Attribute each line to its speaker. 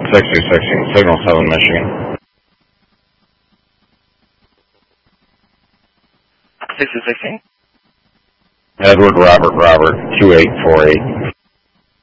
Speaker 1: 6060, Signal 7, Michigan.
Speaker 2: 6060.
Speaker 1: Edward Robert 2848.